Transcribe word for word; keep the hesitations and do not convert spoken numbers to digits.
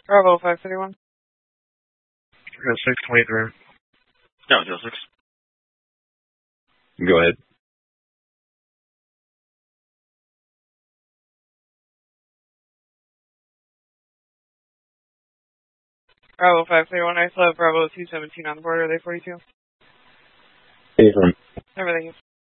Bravo five thirty-one. six twenty-three. No, zero six. Go ahead. Bravo five thirty-one. I still have Bravo two seventeen on the board. Are they forty-two? Affirm. Everything is